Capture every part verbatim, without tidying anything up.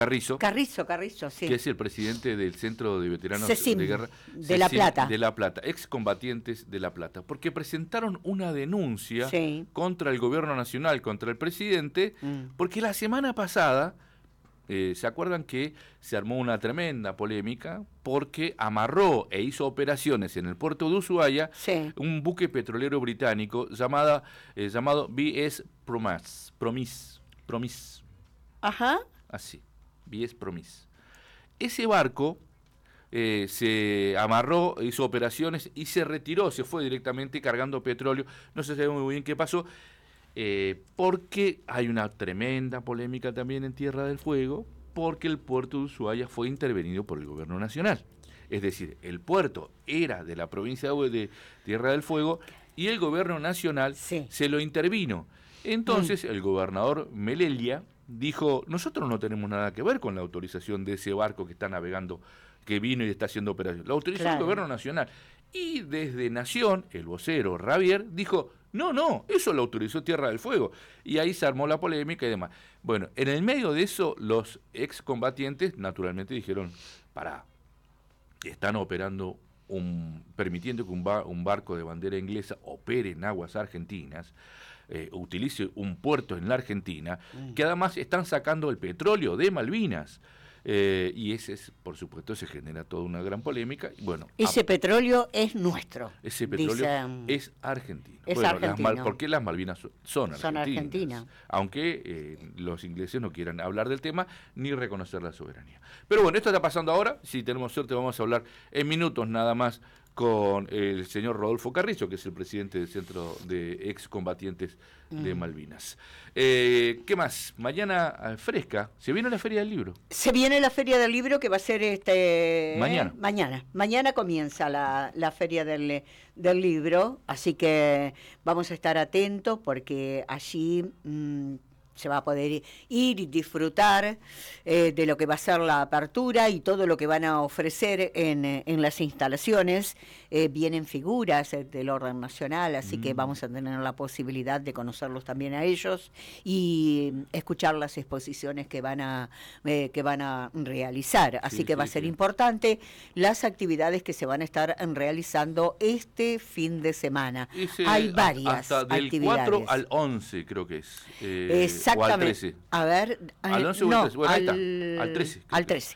Carrizo, Carrizo, Carrizo, sí. que es el presidente del Centro de Veteranos CECIM, de Guerra de La CECIM Plata. de La Plata, excombatientes de La Plata, porque presentaron una denuncia Sí. contra el gobierno nacional, contra el presidente, Mm. porque la semana pasada, eh, ¿se acuerdan que se armó una tremenda polémica? Porque amarró e hizo operaciones en el puerto de Ushuaia Sí. un buque petrolero británico llamada, eh, llamado V S Promise, Promise, Promise, Ajá. así. V S Promise. Ese barco eh, se amarró, hizo operaciones y se retiró, se fue directamente cargando petróleo. No se sabe muy bien qué pasó, eh, porque hay una tremenda polémica también en Tierra del Fuego, porque el puerto de Ushuaia fue intervenido por el gobierno nacional. Es decir, el puerto era de la provincia de Tierra del Fuego y el gobierno nacional Sí. se lo intervino. Entonces, mm. el gobernador Melelia dijo, nosotros no tenemos nada que ver con la autorización de ese barco que está navegando, que vino y está haciendo operaciones. La autorizó claro. el gobierno nacional. Y desde Nación, el vocero Ravier dijo, no, no, eso lo autorizó Tierra del Fuego. Y ahí se armó la polémica y demás. Bueno, en el medio de eso, los excombatientes naturalmente dijeron, pará, están operando, un, permitiendo que un, bar, un barco de bandera inglesa opere en aguas argentinas, eh, utilice un puerto en la Argentina, mm. que además están sacando el petróleo de Malvinas. Eh, y ese es, por supuesto, se genera toda una gran polémica. Bueno, ese a, petróleo es nuestro. Ese petróleo dicen, es argentino. Es bueno, argentino. Las Mal, ¿por qué las Malvinas son, son argentinas? Son argentinas. Aunque eh, los ingleses no quieran hablar del tema ni reconocer la soberanía. Pero bueno, esto está pasando ahora. Si tenemos suerte, vamos a hablar en minutos nada más con el señor Rodolfo Carrizo, que es el presidente del Centro de Excombatientes mm. de Malvinas. Eh, ¿Qué más? Mañana eh, fresca, se viene la Feria del Libro. Se viene la Feria del Libro que va a ser este mañana. Eh, mañana. Mañana comienza la, la Feria del, del Libro, así que vamos a estar atentos porque allí mmm, se va a poder ir y disfrutar eh, de lo que va a ser la apertura y todo lo que van a ofrecer en, en las instalaciones. Eh, vienen figuras del orden nacional, así mm. que vamos a tener la posibilidad de conocerlos también a ellos y escuchar las exposiciones que van a, eh, que van a realizar. Así sí, que sí, va a ser sí. importante las actividades que se van a estar realizando este fin de semana. Ese, Hay varias hasta del actividades. cuatro al once creo que es. Eh, Exactamente. Al a ver, al once no, o al trece. Bueno, al, ahí está, al trece. Al trece.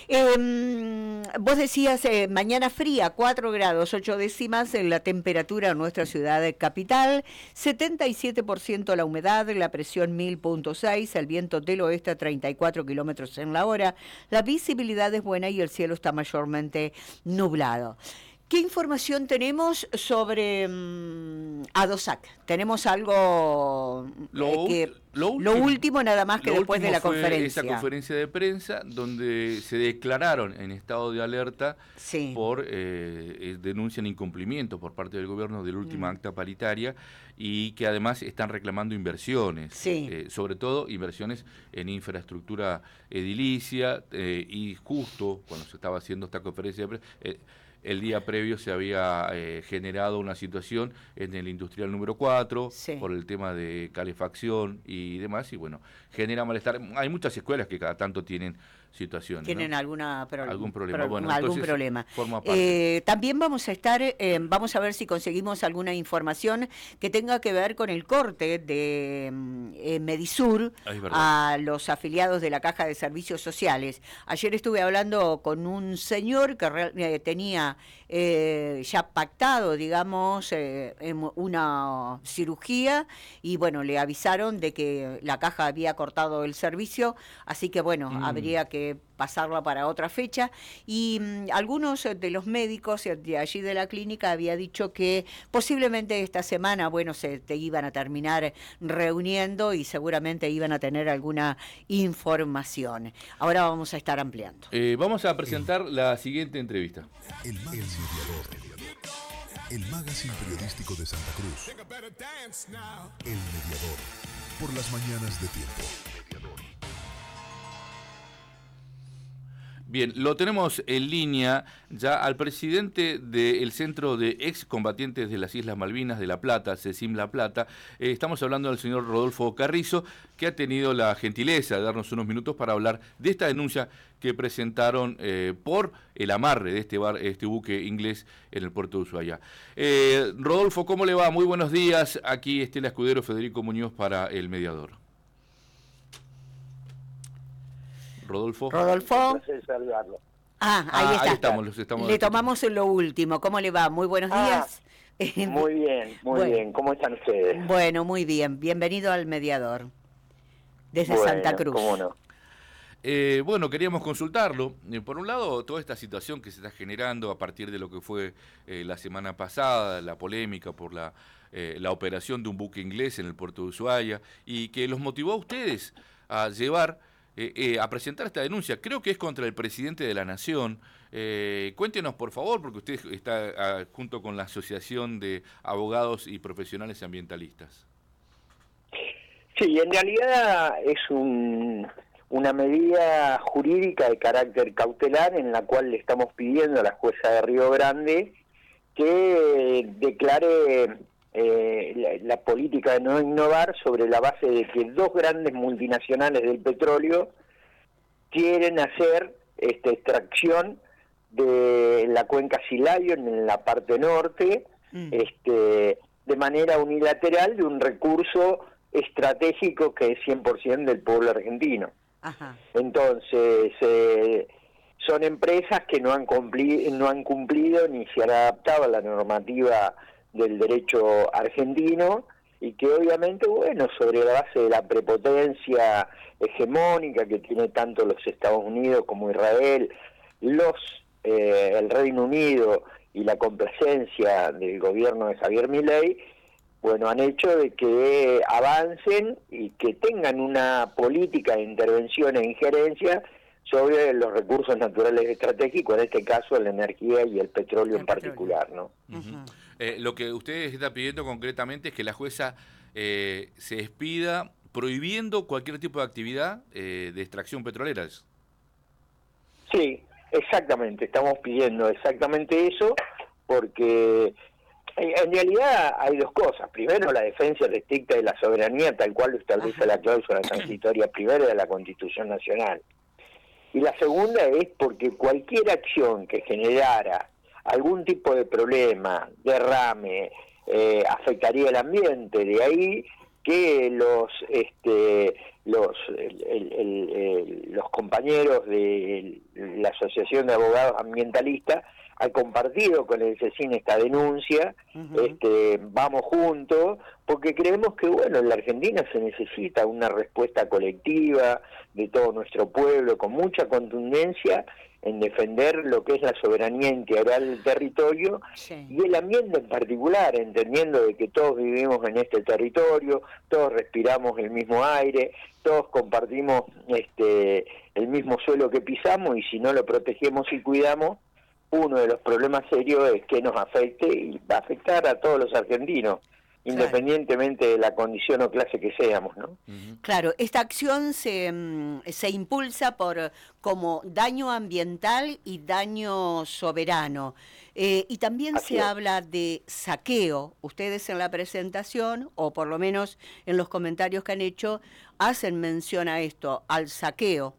Eh, vos decías, eh, mañana fría, cuatro grados, ocho décimas en la temperatura en nuestra ciudad capital, setenta y siete por ciento la humedad, la presión mil punto seis, el viento del oeste a treinta y cuatro kilómetros en la hora, la visibilidad es buena y el cielo está mayormente nublado. ¿Qué información tenemos sobre um, ADOSAC? ¿Tenemos algo lo, eh, que, lo, último, lo último nada más que después de la fue conferencia? Esa conferencia de prensa donde se declararon en estado de alerta sí. por eh, denuncian incumplimientos por parte del gobierno de la última mm. acta paritaria y que además están reclamando inversiones, sí. eh, sobre todo inversiones en infraestructura edilicia eh, y justo cuando se estaba haciendo esta conferencia de prensa, eh, el día previo se había eh, generado una situación en el industrial número cuatro sí. por el tema de calefacción y demás, y bueno, genera malestar. Hay muchas escuelas que cada tanto tienen situaciones. Tienen ¿no? alguna pro algún problema. Pro bueno, algún problema. Forma parte. Eh, también vamos a estar, eh, vamos a ver si conseguimos alguna información que tenga que ver con el corte de eh, Medisur a los afiliados de la Caja de Servicios Sociales. Ayer estuve hablando con un señor que eh, tenía eh, ya pactado, digamos, eh, una cirugía y bueno, le avisaron de que la Caja había cortado el servicio, así que bueno, mm. habría que pasarla para otra fecha y mmm, algunos de los médicos de allí de la clínica había dicho que posiblemente esta semana, bueno, se te iban a terminar reuniendo y seguramente iban a tener alguna información. Ahora vamos a estar ampliando. Eh, vamos a presentar el, la siguiente entrevista. El, el mediador. El magazine periodístico de Santa Cruz. El mediador. Por las mañanas de Tiempo. Bien, lo tenemos en línea ya al presidente del Centro de Excombatientes de las Islas Malvinas de La Plata, CECIM La Plata. Eh, estamos hablando del señor Rodolfo Carrizo, que ha tenido la gentileza de darnos unos minutos para hablar de esta denuncia que presentaron eh, por el amarre de este, bar, este buque inglés en el puerto de Ushuaia. Eh, Rodolfo, ¿cómo le va? Muy buenos días. Aquí Estela Escudero, Federico Muñoz para El Mediador. Rodolfo. Rodolfo. Ah, ahí ah, está. Ahí estamos, los estamos Le tomamos lo último. ¿Cómo le va? Muy buenos días. Ah, muy bien, muy bueno. bien. ¿Cómo están ustedes? Bueno, muy bien. Bienvenido al Mediador. Desde bueno, Santa Cruz. ¿Cómo no? Eh, bueno, queríamos consultarlo. Eh, por un lado, toda esta situación que se está generando a partir de lo que fue eh, la semana pasada, la polémica por la, eh, la operación de un buque inglés en el puerto de Ushuaia, y que los motivó a ustedes a llevar... Eh, eh, a presentar esta denuncia, creo que es contra el presidente de la Nación. Eh, cuéntenos, por favor, porque usted está ah, junto con la Asociación de Abogados y Profesionales Ambientalistas. Sí, en realidad es un, una medida jurídica de carácter cautelar en la cual le estamos pidiendo a la jueza de Río Grande que declare eh, la, la política de no innovar sobre la base de que dos grandes multinacionales del petróleo quieren hacer esta extracción de la cuenca Silayon en la parte norte, mm. este, de manera unilateral de un recurso estratégico que es cien por ciento del pueblo argentino. Ajá. Entonces, eh, son empresas que no han, cumplido, no han cumplido ni se han adaptado a la normativa del derecho argentino y que obviamente, bueno, sobre la base de la prepotencia hegemónica que tiene tanto los Estados Unidos como Israel, los eh, el Reino Unido y la complacencia del gobierno de Javier Milei, bueno, han hecho de que avancen y que tengan una política de intervención e injerencia sobre los recursos naturales estratégicos, en este caso la energía y el petróleo el en petróleo. particular, ¿no? Uh-huh. eh, lo que usted está pidiendo concretamente es que la jueza eh, se despida prohibiendo cualquier tipo de actividad eh, de extracción petrolera. Sí, exactamente, estamos pidiendo exactamente eso, porque en realidad hay dos cosas. Primero, la defensa estricta de la soberanía, tal cual lo establece Ajá. la cláusula transitoria primera de la Constitución Nacional. Y la segunda es porque cualquier acción que generara algún tipo de problema, derrame, eh, afectaría el ambiente. De ahí que los este, los el, el, el, el, los compañeros de la Asociación de Abogados Ambientalistas han compartido con el CECIM esta denuncia, uh-huh. este, vamos juntos, porque creemos que, bueno, en la Argentina se necesita una respuesta colectiva de todo nuestro pueblo, con mucha contundencia, en defender lo que es la soberanía integral del territorio sí. y el ambiente en particular, entendiendo de que todos vivimos en este territorio, todos respiramos el mismo aire, todos compartimos este el mismo suelo que pisamos, y si no lo protegemos y cuidamos, uno de los problemas serios es que nos afecte y va a afectar a todos los argentinos, claro. independientemente de la condición o clase que seamos, ¿no? Claro, esta acción se, se impulsa por como daño ambiental y daño soberano. Eh, y también Así se es. habla de saqueo. Ustedes en la presentación, o por lo menos en los comentarios que han hecho, hacen mención a esto, al saqueo.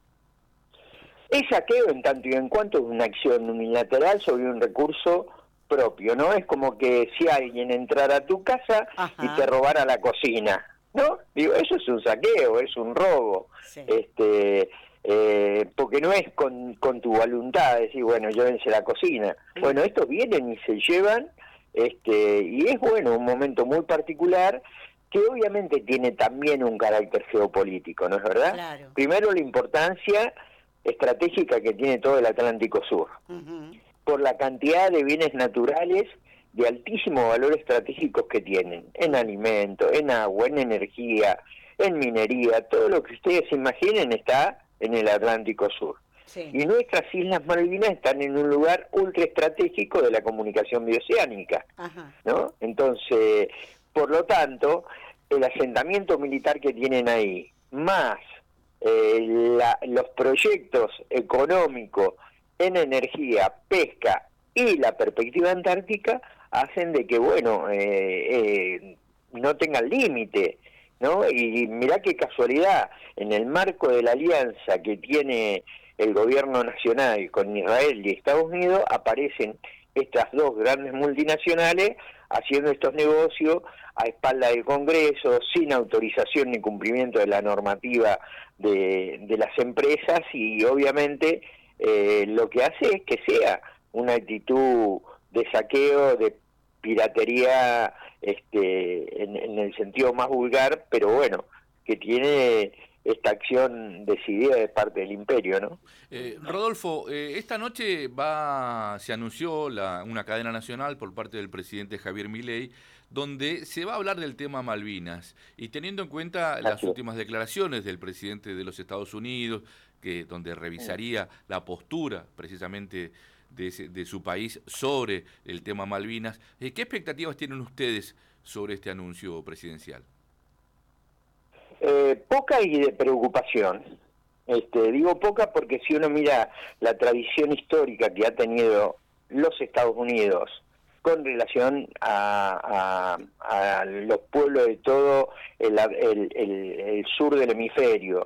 Es saqueo en tanto y en cuanto es una acción unilateral sobre un recurso propio, ¿no? Es como que si alguien entrara a tu casa Ajá. y te robara la cocina, ¿no? Digo, eso es un saqueo, es un robo, sí. este, eh, porque no es con, con tu voluntad, decir, bueno, llévense la cocina. Sí. Bueno, estos vienen y se llevan, este, y es, bueno, un momento muy particular que obviamente tiene también un carácter geopolítico, ¿no es verdad? Claro. Primero, la importancia estratégica que tiene todo el Atlántico Sur, uh-huh. por la cantidad de bienes naturales de altísimo valor estratégicos que tienen, en alimentos, en agua, en energía, en minería, todo lo que ustedes se imaginen está en el Atlántico Sur. Sí. Y nuestras Islas Malvinas están en un lugar ultra estratégico de la comunicación bioceánica, Ajá. ¿no? Entonces, por lo tanto, el asentamiento militar que tienen ahí, más eh, la, los proyectos económicos en energía, pesca y la perspectiva antártica hacen de que, bueno, eh, eh, no tengan límite, ¿no? Y mirá qué casualidad, en el marco de la alianza que tiene el gobierno nacional con Israel y Estados Unidos, aparecen estas dos grandes multinacionales haciendo estos negocios a espalda del Congreso, sin autorización ni cumplimiento de la normativa de, de las empresas, y obviamente eh, lo que hace es que sea una actitud de saqueo, de piratería, este, en, en el sentido más vulgar, pero bueno, que tiene esta acción decidida de parte del imperio, ¿no? Eh, Rodolfo, eh, esta noche va, se anunció la, una cadena nacional por parte del presidente Javier Milei, donde se va a hablar del tema Malvinas, y teniendo en cuenta las Así. últimas declaraciones del presidente de los Estados Unidos, que donde revisaría la postura precisamente de, ese, de su país sobre el tema Malvinas, eh, ¿qué expectativas tienen ustedes sobre este anuncio presidencial? Eh, poca y de preocupación. Este, digo poca porque si uno mira la tradición histórica que ha tenido los Estados Unidos con relación a, a, a los pueblos de todo el, el, el, el sur del hemisferio,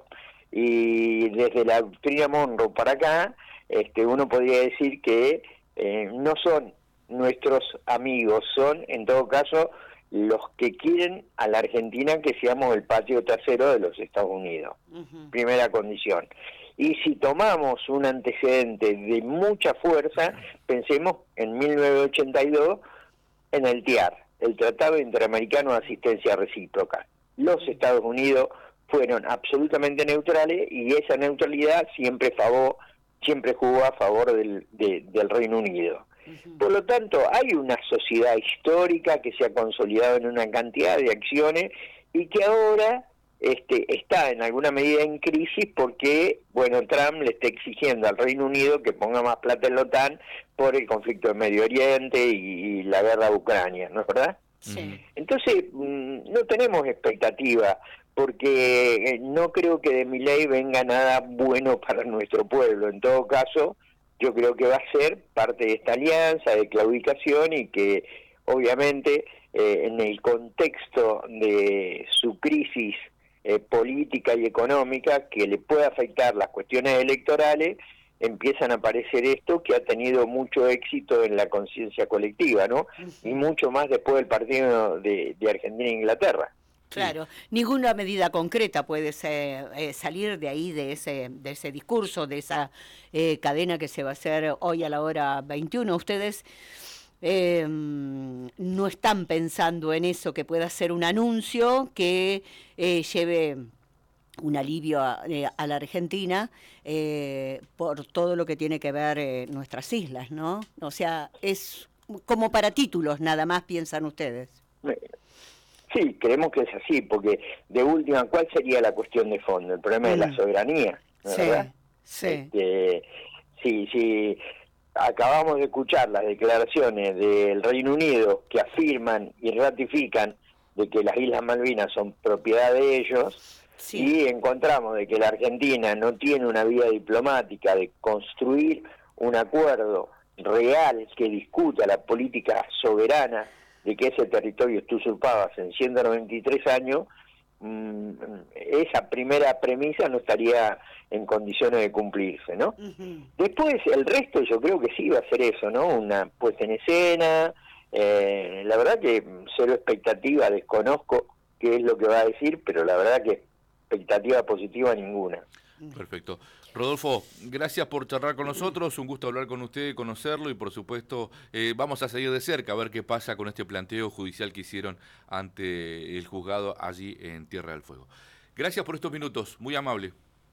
y desde la doctrina Monroe para acá, este, uno podría decir que eh, no son nuestros amigos, son en todo caso los que quieren a la Argentina que seamos el patio trasero de los Estados Unidos. Uh-huh. Primera condición. Y si tomamos un antecedente de mucha fuerza, pensemos en mil novecientos ochenta y dos, en el T I A R, el Tratado Interamericano de Asistencia Recíproca. Los Estados Unidos fueron absolutamente neutrales y esa neutralidad siempre, favor, siempre jugó a favor del, de, del Reino Unido. Por lo tanto, hay una sociedad histórica que se ha consolidado en una cantidad de acciones y que ahora este, está en alguna medida en crisis porque, bueno, Trump le está exigiendo al Reino Unido que ponga más plata en la OTAN por el conflicto en Medio Oriente y, y la guerra de Ucrania, ¿no es verdad? Sí. Entonces, no tenemos expectativa porque no creo que de Milei venga nada bueno para nuestro pueblo. En todo caso, yo creo que va a ser parte de esta alianza de claudicación y que obviamente eh, en el contexto de su crisis eh, política y económica que le puede afectar las cuestiones electorales, empiezan a aparecer esto que ha tenido mucho éxito en la conciencia colectiva, ¿no? Uh-huh. Y mucho más después del partido de, de Argentina e Inglaterra. Claro, sí. Ninguna medida concreta puede ser, eh, salir de ahí, de ese de ese discurso, de esa eh, cadena que se va a hacer hoy a la hora veintiuno. Ustedes eh, no están pensando en eso, que pueda ser un anuncio que eh, lleve un alivio a, eh, a la Argentina eh, por todo lo que tiene que ver eh, nuestras islas, ¿no? O sea, es como para títulos nada más, piensan ustedes. Sí, creemos que es así, porque de última, ¿cuál sería la cuestión de fondo? El problema mm. de la soberanía, ¿no? Sí, ¿verdad? sí. Este, sí, sí. Acabamos de escuchar las declaraciones del Reino Unido que afirman y ratifican de que las Islas Malvinas son propiedad de ellos, sí. Y encontramos de que la Argentina no tiene una vía diplomática de construir un acuerdo real que discuta la política soberana de que ese territorio esté usurpado hace ciento noventa y tres años, mmm, esa primera premisa no estaría en condiciones de cumplirse, ¿no? Uh-huh. Después, el resto yo creo que sí va a ser eso, ¿no? Una puesta en escena, eh, la verdad que cero expectativa, desconozco qué es lo que va a decir, pero la verdad que expectativa positiva ninguna. Perfecto. Rodolfo, gracias por charlar con nosotros, un gusto hablar con usted, conocerlo y por supuesto eh, vamos a seguir de cerca a ver qué pasa con este planteo judicial que hicieron ante el juzgado allí en Tierra del Fuego. Gracias por estos minutos, muy amable.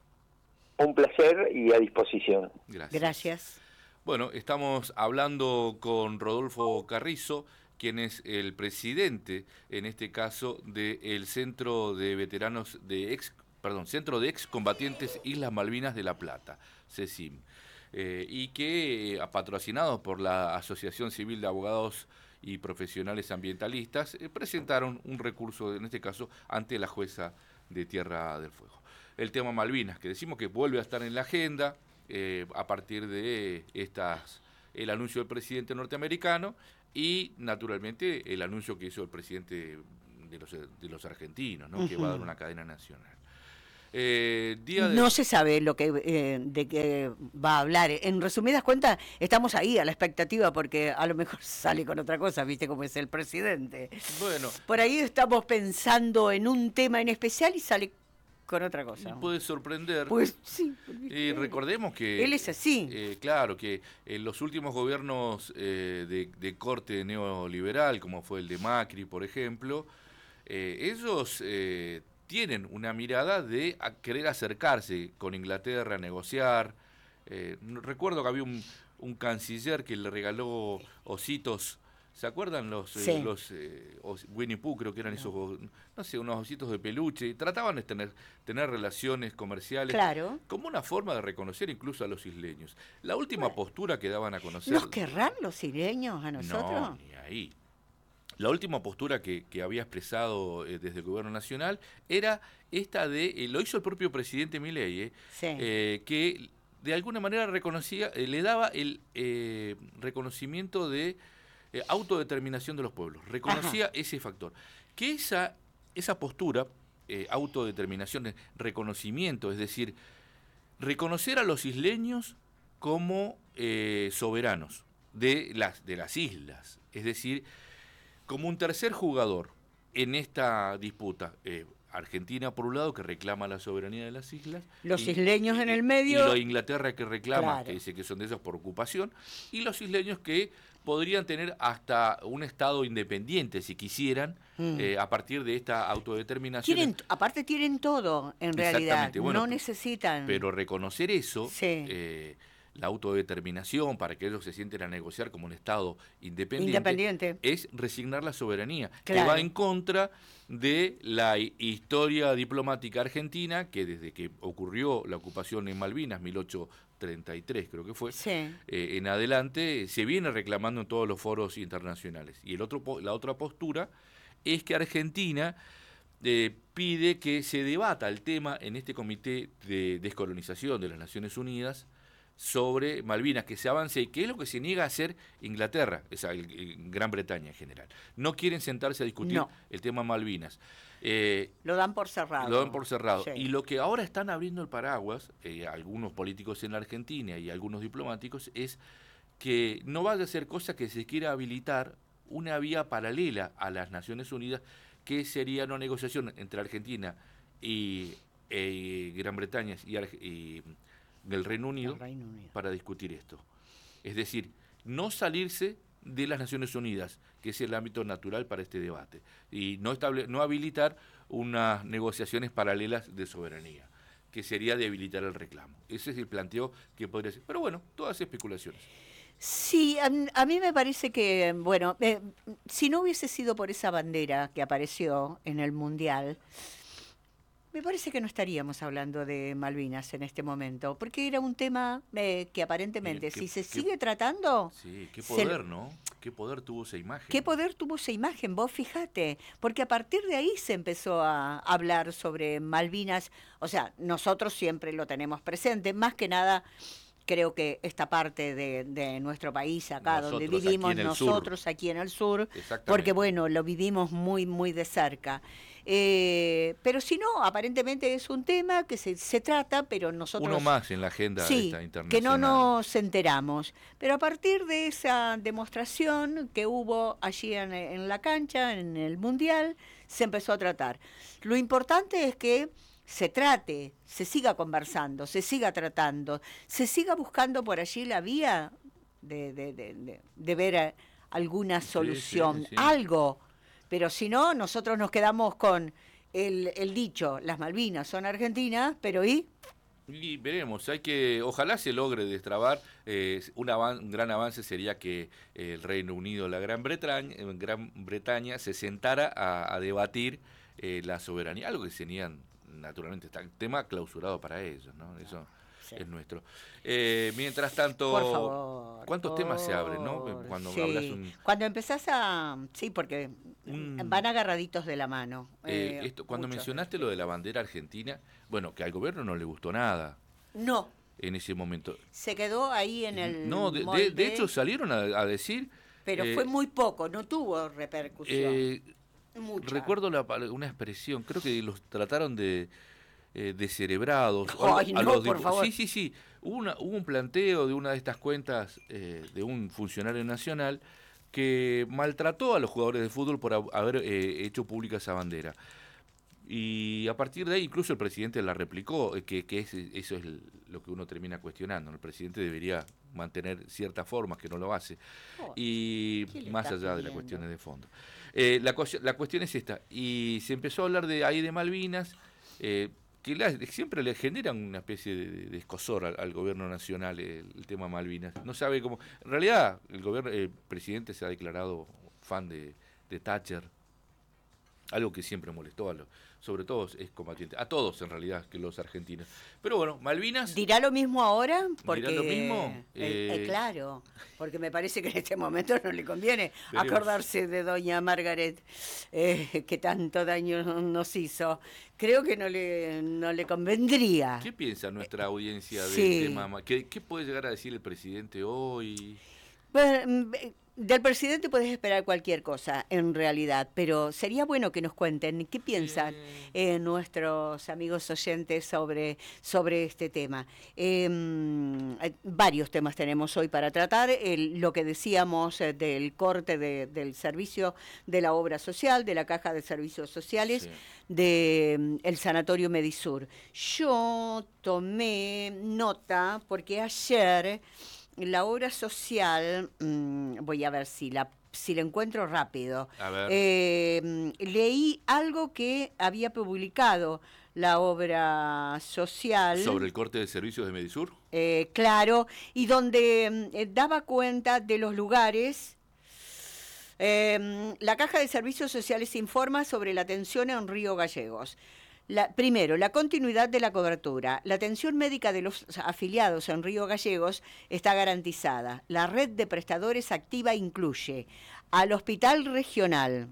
Un placer y a disposición. Gracias. Gracias. Bueno, estamos hablando con Rodolfo Carrizo, quien es el presidente, en este caso, del Centro de Veteranos de Ex perdón, Centro de Excombatientes Islas Malvinas de La Plata, CECIM, eh, y que, eh, patrocinados por la Asociación Civil de Abogados y Profesionales Ambientalistas, eh, presentaron un recurso, en este caso, ante la jueza de Tierra del Fuego. el tema Malvinas, que decimos que vuelve a estar en la agenda eh, a partir de estas el anuncio del presidente norteamericano y, naturalmente, el anuncio que hizo el presidente de los, de los argentinos, ¿no? Uh-huh. Que va a dar una cadena nacional. Eh, día de... No se sabe lo que eh, de qué va a hablar. En resumidas cuentas, estamos ahí a la expectativa porque a lo mejor sale con otra cosa, viste cómo es el presidente. Bueno. Por ahí estamos pensando en un tema en especial y sale con otra cosa. Puede sorprender. Pues sí. Y recordemos que... Él es así. Eh, claro, que en los últimos gobiernos eh, de, de corte neoliberal, como fue el de Macri, por ejemplo, eh, ellos... Eh, tienen una mirada de a querer acercarse con Inglaterra, negociar. Eh, recuerdo que había un, un canciller que le regaló ositos, ¿se acuerdan? Los, sí. eh, los eh, os, Winnie Pooh, creo que eran no. esos, no sé, unos ositos de peluche. Trataban de tener, tener relaciones comerciales, claro, como una forma de reconocer incluso a los isleños. La última bueno, postura que daban a conocer... ¿Nos querrán los isleños a nosotros? No, ni ahí. La última postura que, que había expresado eh, desde el gobierno nacional era esta de, eh, lo hizo el propio presidente Milei, eh, sí. eh, que de alguna manera reconocía, eh, le daba el eh, reconocimiento de eh, autodeterminación de los pueblos, reconocía Ajá. ese factor. Que esa, esa postura, eh, autodeterminación, reconocimiento, es decir, reconocer a los isleños como eh, soberanos de las, de las islas, es decir, como un tercer jugador en esta disputa. Eh, Argentina, por un lado, que reclama la soberanía de las islas. Los y, isleños y, en el medio. Y los Inglaterra que reclama, claro. que dice que son de ellos por ocupación. Y los isleños que podrían tener hasta un estado independiente, si quisieran, mm. eh, a partir de esta autodeterminación. Tienen, aparte tienen todo, en realidad. Bueno, no necesitan. Pero reconocer eso... Sí. Eh, la autodeterminación, para que ellos se sienten a negociar como un Estado independiente, independiente. es resignar la soberanía, claro. que va en contra de la historia diplomática argentina, que desde que ocurrió la ocupación en Malvinas, mil ochocientos treinta y tres creo que fue, sí. eh, en adelante se viene reclamando en todos los foros internacionales. Y el otro, la otra postura es que Argentina eh, pide que se debata el tema en este Comité de Descolonización de las Naciones Unidas, sobre Malvinas, que se avance, y que es lo que se niega a hacer Inglaterra, o sea, el, el Gran Bretaña en general. No quieren sentarse a discutir no. el tema Malvinas. Eh, lo dan por cerrado. Lo dan por cerrado. Sí. Y lo que ahora están abriendo el paraguas, eh, algunos políticos en la Argentina y algunos diplomáticos, es que no vaya a ser cosa que se quiera habilitar una vía paralela a las Naciones Unidas, que sería una negociación entre Argentina y eh, Gran Bretaña y, y del Reino Unido, Reino Unido para discutir esto. Es decir, no salirse de las Naciones Unidas, que es el ámbito natural para este debate, y no, estable, no habilitar unas negociaciones paralelas de soberanía, que sería debilitar el reclamo. Ese es el planteo que podría ser. Pero bueno, todas especulaciones. Sí, a, a mí me parece que, bueno, eh, si no hubiese sido por esa bandera que apareció en el Mundial, me parece que no estaríamos hablando de Malvinas en este momento, porque era un tema eh, que aparentemente, Miren, qué, si se qué, sigue tratando... Sí, qué poder, se, ¿no? Qué poder tuvo esa imagen. Qué poder tuvo esa imagen, vos fíjate, porque a partir de ahí se empezó a hablar sobre Malvinas, o sea, nosotros siempre lo tenemos presente, más que nada... Creo que esta parte de, de nuestro país, acá nosotros, donde vivimos aquí nosotros, sur. aquí en el sur, porque bueno, lo vivimos muy, muy de cerca. Eh, pero si no, aparentemente es un tema que se, se trata, pero nosotros... Uno más en la agenda sí, esta internacional. Que no nos enteramos. Pero a partir de esa demostración que hubo allí en, en la cancha, en el Mundial, se empezó a tratar. Lo importante es que se trate, se siga conversando, se siga tratando, se siga buscando por allí la vía de, de, de, de, de ver alguna solución, sí, sí, sí. algo. Pero si no, nosotros nos quedamos con el, el dicho, las Malvinas son argentinas, pero ¿y? Y veremos, hay que, ojalá se logre destrabar. Eh, un, avan, un gran avance sería que el Reino Unido, la Gran Bretaña, Gran Bretaña se sentara a, a debatir eh, la soberanía, algo que tenían naturalmente, está el tema clausurado para ellos, ¿no? Eso sí. es nuestro. Eh, mientras tanto, por favor, ¿cuántos por... temas se abren, no? Cuando sí. hablas un... Cuando empezás a... Sí, porque un... van agarraditos de la mano. Eh, eh, esto, cuando mencionaste lo de la bandera argentina, bueno, que al gobierno no le gustó nada. No. En ese momento. Se quedó ahí en el No, de, molde, de, de hecho salieron a, a decir... Pero eh, fue muy poco, no tuvo repercusión. Eh, Mucha. Recuerdo la, una expresión, creo que los trataron de eh, descerebrados. Ay, a, a no, los por favor. Sí, sí, sí. Hubo, una, hubo un planteo de una de estas cuentas eh, de un funcionario nacional que maltrató a los jugadores de fútbol por haber eh, hecho pública esa bandera. Y a partir de ahí incluso el presidente la replicó, que, que es, eso es lo que uno termina cuestionando. El presidente debería mantener ciertas formas, que no lo hace. Oh, y más allá pidiendo? de las cuestiones de fondo. Eh, la, la cuestión es esta, y se empezó a hablar de ahí de Malvinas, eh, que la, siempre le generan una especie de, de escozor al, al gobierno nacional el, el tema Malvinas. No sabe cómo... En realidad, el gobierno, el presidente se ha declarado fan de, de Thatcher, algo que siempre molestó a los, sobre todo es combatiente, a todos en realidad, que los argentinos. Pero bueno, Malvinas... ¿Dirá lo mismo ahora? Porque, ¿Dirá lo mismo? Eh, eh, claro, porque me parece que en este momento no le conviene Veremos. acordarse de doña Margaret, eh, que tanto daño nos hizo. Creo que no le, no le convendría. ¿Qué piensa nuestra audiencia del sí. tema? ¿Qué, ¿Qué puede llegar a decir el presidente hoy? Bueno, del presidente puedes esperar cualquier cosa, en realidad, pero sería bueno que nos cuenten qué piensan eh, nuestros amigos oyentes sobre, sobre este tema. Eh, varios temas tenemos hoy para tratar. El, lo que decíamos eh, del corte de, del servicio de la obra social, de la Caja de Servicios Sociales, sí. del de, Sanatorio Medisur. Yo tomé nota porque ayer... La obra social, mmm, voy a ver si la si la encuentro rápido. A ver. Eh, leí algo que había publicado la obra social. ¿Sobre el corte de servicios de Medisur? Eh, claro, y donde eh, daba cuenta de los lugares. Eh, la Caja de Servicios Sociales informa sobre la atención en Río Gallegos. La, primero, la continuidad de la cobertura. La atención médica de los afiliados en Río Gallegos está garantizada. La red de prestadores activa incluye al Hospital Regional,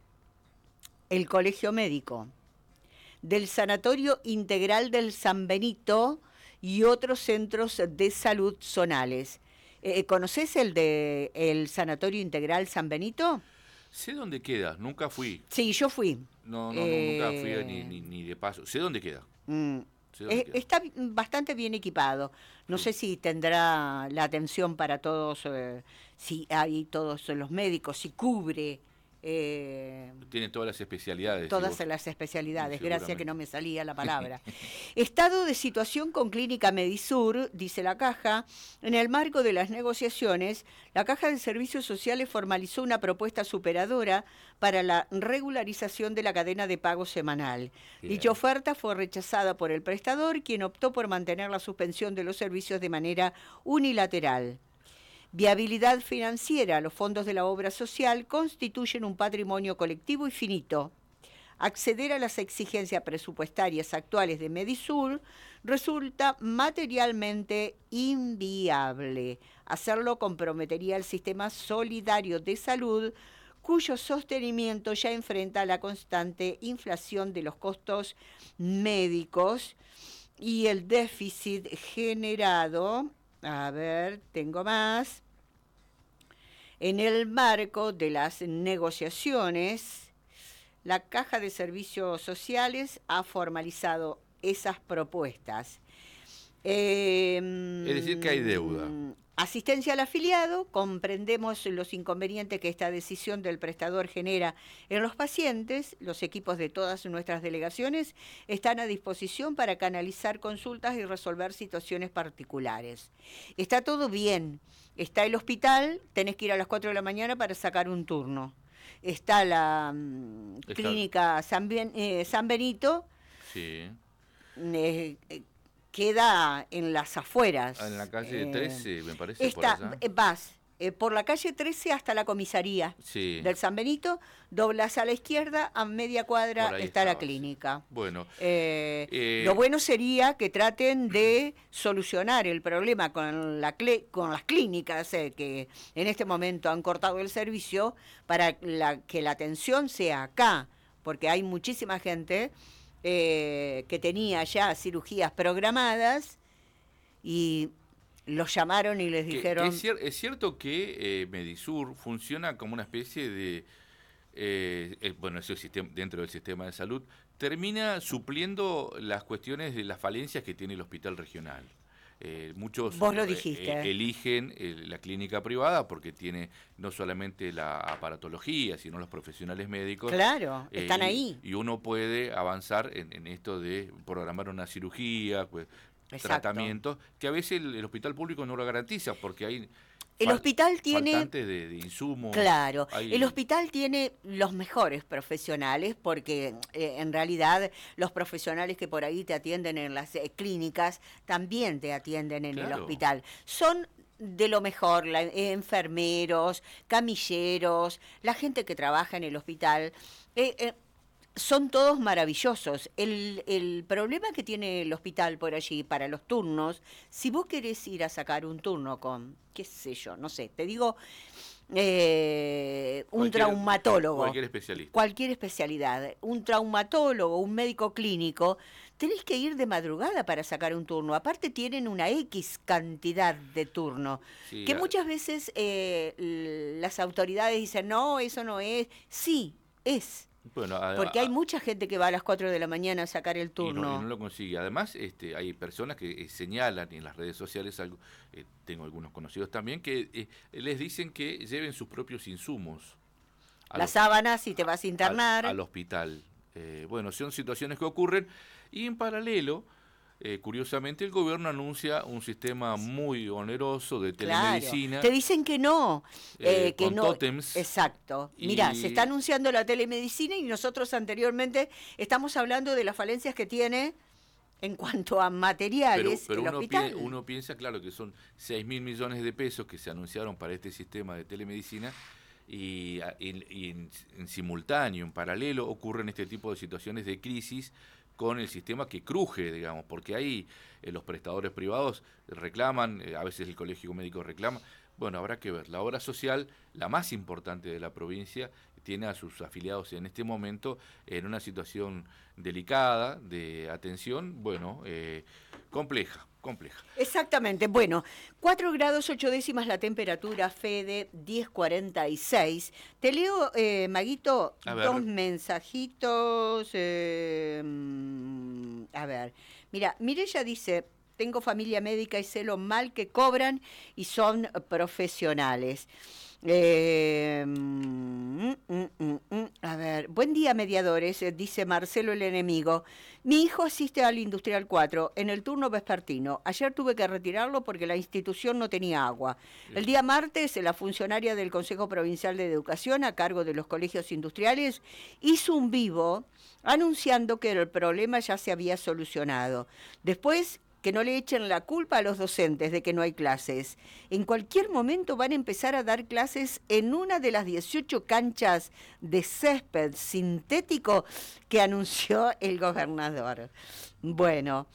el Colegio Médico, del Sanatorio Integral del San Benito y otros centros de salud zonales. Eh, ¿Conoces el de el Sanatorio Integral San Benito? Sé dónde queda, nunca fui. Sí, yo fui. No, no, eh... nunca fui ni, ni, ni de paso. Sé dónde queda. Mm. Sé dónde eh, queda. Está bastante bien equipado. No sí. sé si tendrá la atención para todos, eh, si hay todos los médicos, si cubre... Eh, Tiene todas las especialidades. Todas vos, las especialidades, gracias que no me salía la palabra. Estado de situación con Clínica Medisur, dice la Caja. En el marco de las negociaciones, la Caja de Servicios Sociales formalizó una propuesta superadora para la regularización de la cadena de pago semanal. Bien. Dicha oferta fue rechazada por el prestador, quien optó por mantener la suspensión de los servicios de manera unilateral. Viabilidad financiera. Los fondos de la obra social constituyen un patrimonio colectivo y finito. Acceder a las exigencias presupuestarias actuales de Medisur resulta materialmente inviable. Hacerlo comprometería el sistema solidario de salud, cuyo sostenimiento ya enfrenta la constante inflación de los costos médicos y el déficit generado. A ver, tengo más. En el marco de las negociaciones, la Caja de Servicios Sociales ha formalizado esas propuestas. Eh, es decir, que hay deuda. Asistencia al afiliado, comprendemos los inconvenientes que esta decisión del prestador genera en los pacientes. Los equipos de todas nuestras delegaciones están a disposición para canalizar consultas y resolver situaciones particulares. Está todo bien. Está el hospital, tenés que ir a las cuatro de la mañana para sacar un turno. Está la um, Está. clínica San, ben, eh, San Benito. Sí. Eh, eh, queda en las afueras. En la calle eh, trece, me parece. Está, por allá. Vas eh, por la calle trece hasta la comisaría sí. del San Benito, doblas a la izquierda, a media cuadra está estaba, la clínica. Sí. Bueno, eh, eh, lo bueno sería que traten de solucionar el problema con, la cle- con las clínicas eh, que en este momento han cortado el servicio para la, que la atención sea acá, porque hay muchísima gente eh, que tenía ya cirugías programadas y los llamaron y les que, dijeron... que es, cier- es cierto que eh, Medisur funciona como una especie de, eh, eh, bueno, ese sistema, dentro del sistema de salud, termina supliendo las cuestiones de las falencias que tiene el hospital regional. Eh, muchos Vos lo eh, dijiste. eh, eligen eh, la clínica privada porque tiene no solamente la aparatología, sino los profesionales médicos. Claro, eh, están y, ahí. Y uno puede avanzar en, en esto de programar una cirugía, pues, tratamientos, que a veces el, el hospital público no lo garantiza porque hay... El Fal- hospital tiene... faltante de, de insumos. Claro, hay... el hospital tiene los mejores profesionales porque eh, en realidad los profesionales que por ahí te atienden en las eh, clínicas también te atienden en Claro. el hospital. Son de lo mejor, la, eh, enfermeros, camilleros, la gente que trabaja en el hospital. Eh, eh, Son todos maravillosos. El, el problema que tiene el hospital por allí para los turnos, si vos querés ir a sacar un turno con, qué sé yo, no sé, te digo, eh, un Cualquier- traumatólogo. Cualquier especialista. Cualquier especialidad, un traumatólogo, un médico clínico, tenés que ir de madrugada para sacar un turno. Aparte tienen una X cantidad de turno, Sí, que a- muchas veces eh, l- las autoridades dicen, no, eso no es. Sí, es. Bueno, a- Porque hay a- mucha gente que va a las cuatro de la mañana a sacar el y no, turno. y no lo consigue. Además, este, hay personas que eh, señalan en las redes sociales, algo, eh, tengo algunos conocidos también, que eh, les dicen que lleven sus propios insumos a Las los- sábanas, si te vas a al, internar. al hospital. Eh, bueno, son situaciones que ocurren y en paralelo, eh, curiosamente, el gobierno anuncia un sistema muy oneroso de Claro. telemedicina. Te dicen que no, eh, eh, que con no. tótems. Exacto. Y- Mirá, se está anunciando la telemedicina y nosotros anteriormente estamos hablando de las falencias que tiene en cuanto a Pero, materiales pero el uno, hospital. pi- uno piensa, claro, que son seis mil millones de pesos que se anunciaron para este sistema de telemedicina y, a- y- y en, en simultáneo, en paralelo, ocurren este tipo de situaciones de crisis con el sistema que cruje, digamos, porque ahí eh, los prestadores privados reclaman, eh, a veces el colegio médico reclama. Bueno, habrá que ver. La obra social, la más importante de la provincia, tiene a sus afiliados en este momento en una situación delicada de atención, bueno, eh, compleja, compleja. Exactamente. Bueno, cuatro grados ocho décimas la temperatura, Fede, diez cuarenta y seis. Te leo, eh, Maguito, A ver. dos mensajitos. eh, mm, a ver, mira, Mireya dice, tengo familia médica y sé lo mal que cobran y son profesionales. Eh, mm, mm, mm, mm. A ver, buen día mediadores, eh, dice Marcelo el enemigo. Mi hijo asiste al Industrial cuatro en el turno vespertino. Ayer tuve que retirarlo porque la institución no tenía agua. El día martes, la funcionaria del Consejo Provincial de Educación, a cargo de los colegios industriales, hizo un vivo anunciando que el problema ya se había solucionado. Después, que no le echen la culpa a los docentes de que no hay clases. En cualquier momento van a empezar a dar clases en una de las dieciocho canchas de césped sintético que anunció el gobernador. Bueno,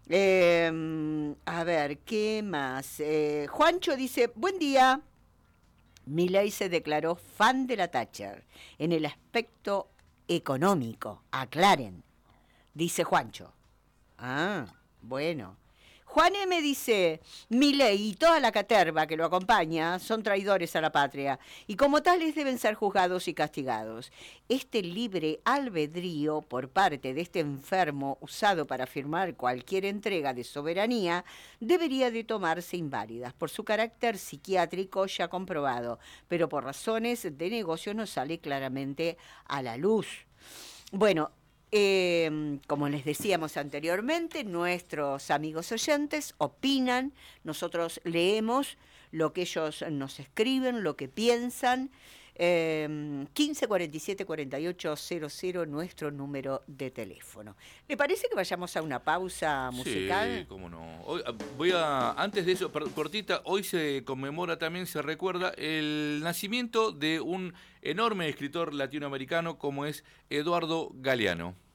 eh, a ver, ¿qué más? Eh, Juancho dice, buen día. Milei se declaró fan de la Thatcher en el aspecto económico. Aclaren, dice Juancho. Ah, bueno. Juan M. dice, Milei y toda la caterva que lo acompaña son traidores a la patria y como tales deben ser juzgados y castigados. Este libre albedrío por parte de este enfermo usado para firmar cualquier entrega de soberanía debería de tomarse inválidas por su carácter psiquiátrico ya comprobado, pero por razones de negocio no sale claramente a la luz. Bueno, Eh, como les decíamos anteriormente, nuestros amigos oyentes opinan, nosotros leemos lo que ellos nos escriben, lo que piensan. Eh, quince cuarenta y siete cuarenta y ocho cero cero, nuestro número de teléfono. ¿Le parece que vayamos a una pausa musical? Sí, cómo no. hoy, voy a, antes de eso, cortita, hoy se conmemora también, se recuerda el nacimiento de un enorme escritor latinoamericano como es Eduardo Galeano.